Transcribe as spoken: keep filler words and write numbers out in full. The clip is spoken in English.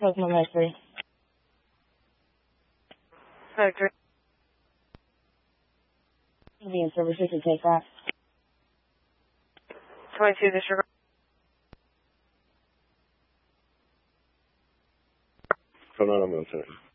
Cosmo nine three. Sector. Indian services to take off. twenty-two disregard. Come on, I'm military.